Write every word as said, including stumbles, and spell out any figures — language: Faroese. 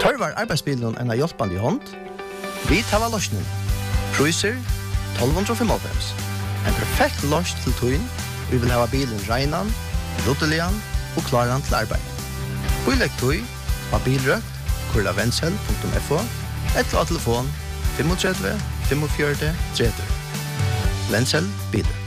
Tørvar arbeidsbilen en av hjelpende i hånd? Vi tar løsningen. Priser tolv fem. En perfekt løs til tøyen. Vi vil ha bilen regnan, ruttelian og klaran til arbeid. Bilegg tøy av bilrøkt, kurla vensel punktum f o, eller av telefon tre fem fem fire tre tre. Vensel bilen.